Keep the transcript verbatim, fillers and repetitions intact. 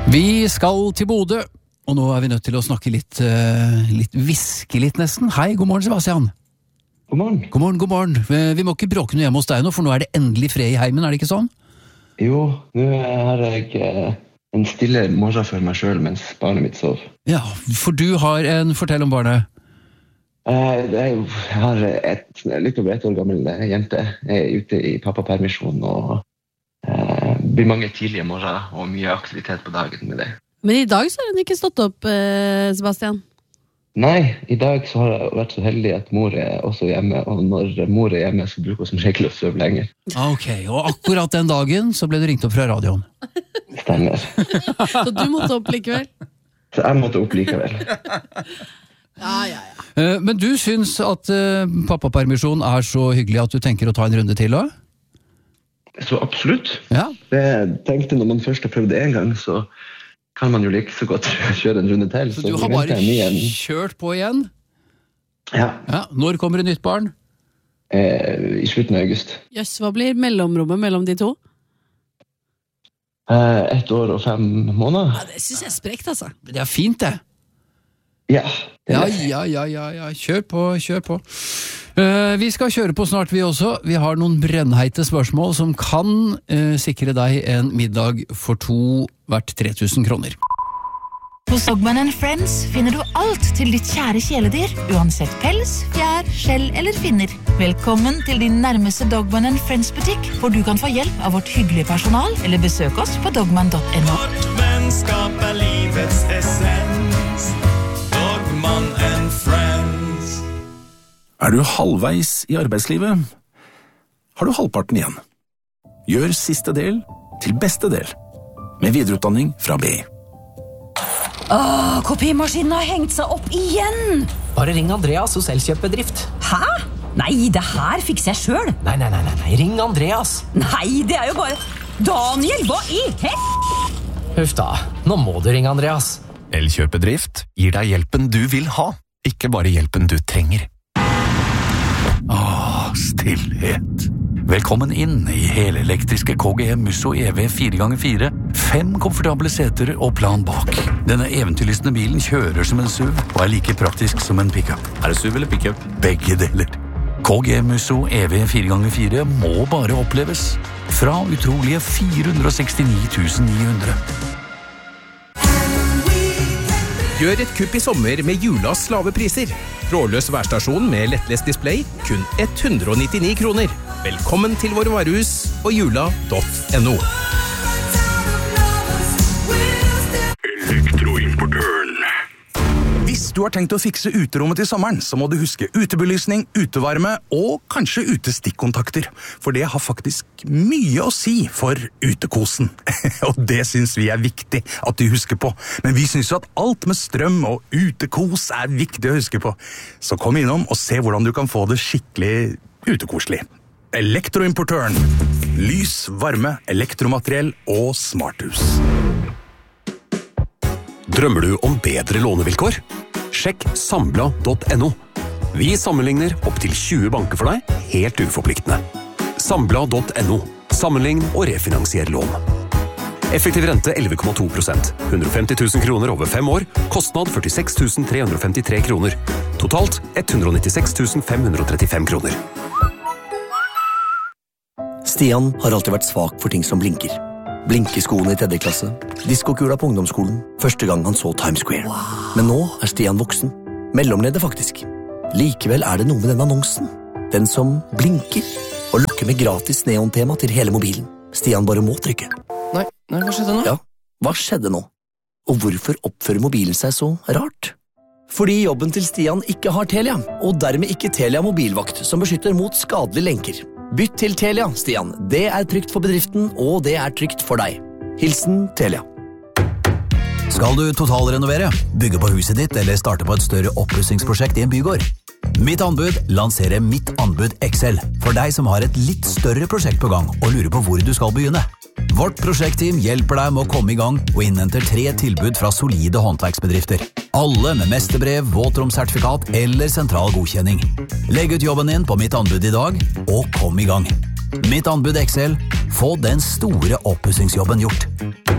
Vi skal til Bodø, og nå er vi nødt til å snakke litt, uh, litt viske litt nesten. Hei, god morgen Sebastian. God morgen. God morgen, god morgen. Vi må ikke bråke noe hjemme hos deg nå, for nå er det endelig fred i heimen, er det ikke sånn? Jo, nå har jeg uh, en stille morgen for meg selv mens barnet mitt sov. Ja, for du har en, fortell om barnet. Uh, jeg har et litt over ett år gammel jente. Jeg er ute i pappapermisjon og uh, blir mange tidlige morgener og mye aktivitet på dagen med det. Men i dag så har hun ikke stått opp, uh, Sebastian? Nei, i dag så har jeg vært så heldig at mor er også hjemme, og når mor er hjemme så bruker hun som regel å sove lenger. Ok, og akkurat den dagen så ble du ringt opp fra radioen. Stemmer. Så du måtte opp likevel? Så jeg måtte opp likevel. Ja, ja, ja. Men du syns at uh, pappapermisjon er så hyggelig at du tenker å ta en runde til også? Så absolutt. Ja. Jeg tenkte når man først har prøvd det en gang, så kan man jo like så godt kjøre en runde til. Så, så du har bare kjørt på igjen? Ja. Ja. Når kommer det nytt barn? Eh, I slutten av august. Jøss, hva blir mellomrommet mellom de to? Eh, ett år og fem måneder. Ja, det synes jeg er sprekt, altså. Det er fint, det. Ja. Det ja, ja, ja, ja, ja. Kjør på, kjør på. Uh, vi skal kjøre på snart, vi også. Vi har noen brennheite spørsmål som kan uh, sikre deg en middag for to hvert tre tusen kroner. Hos Dogman and Friends finner du alt til ditt kjære kjæledyr, uansett pels, fjær, skjell eller finner. Velkommen til din nærmeste Dogman and Friends butikk, hvor du kan få hjelp av vårt hyggelige personal, eller besøk oss på dogman punktum no. Vårt vennskap er livets essens. Dogman and Friends. Er du halvveis i arbeidslivet? Har du halvparten igjen? Gjør siste del til beste del, med videreutdanning fra B I. Åh, kopimaskinen har hengt seg opp igjen! Bare ring Andreas hos Elkjøp-bedrift. Hæ? Nei, det her fikser jeg selv. Nei, nei, nei, nei, ring Andreas. Nei, det er jo bare... Daniel, hva i hel... Huff da, nå må du ringe Andreas. Elkjøp-bedrift gir deg hjelpen du vil ha, ikke bare hjelpen du trenger. Åh, stillhet. Velkommen inn i helelektriske K G M Musso E V fire ganger fire. Fem komfortable seter og plan bak. Denne eventyrlystne bilen kjører som en S U V og er like praktisk som en pickup. Er det S U V eller pickup? Begge deler. K G M Musso E V fire ganger fire må bare oppleves. Fra utrolige fire hundre og sekstini tusen ni hundre. Gjør et kupp i sommer med Julas lave priser. Trådløs værstasjon med lettlest display, kun ett hundre og nittini kroner. Velkommen til våre varehus og jula punktum no. Elektroimportøren. Hvis du har tenkt å fikse uterommet til sommeren, så må du huske utebelysning, utevarme og kanskje utestikkontakter. For det har faktisk mye å si for utekosen. Og det synes vi er viktig at du husker på. Men vi synes jo at alt med strøm og utekos er viktig å huske på. Så kom innom og se hvordan du kan få det skikkelig utekoselig. Elektroimportøren. Lys, varme, elektromateriell og smarthus. Drømmer du om bedre lånevilkår? Sjekk sambla punktum no. Vi sammenligner opp til tjue banker for deg, helt uforpliktende. Sambla punktum no. Sammenlign og refinansier lån. Effektiv rente elleve komma to prosent. hundre og femti tusen kroner over fem år. Kostnad førtiseks tusen tre hundre og femtitre kroner. Totalt ett hundre og nittiseks tusen fem hundre og trettifem kroner. Stian har alltid vært svak for ting som blinker. Blinkeskoene i tredje klasse, diskokula på ungdomsskolen, første gang han så Times Square. Wow. Men nå er Stian voksen. Mellomleder faktisk. Likevel er det noe med den annonsen. Den som blinker, og lokker med gratis neontema til hele mobilen. Stian bare må trykke. Nei, nei, hva skjedde nå? Ja, hva skjedde nå? Og hvorfor oppfører mobilen seg så rart? Fordi jobben til Stian ikke har Telia, og dermed ikke Telia mobilvakt, som beskytter mot skadelige lenker. Bytt til Telia, Stian. Det er trygt for bedriften, og det er trygt for deg. Hilsen Telia. Skal du totalrenovere, bygge på huset ditt eller starte på et større oppussingsprosjekt i en bygård? Mitt anbud lanserer Mitt anbud X L for deg som har et litt større prosjekt på gang og lurer på hvor du skal begynne. Vårt prosjektteam hjelper deg med å komme i gang og innhenter tre tilbud fra solide håndverksbedrifter. Alle med mesterbrev, våtromsertifikat eller sentral godkjenning. Legg ut jobben din på Mitt anbud i dag, og kom i gang. Mitt anbud X L. Få den store oppussingsjobben gjort.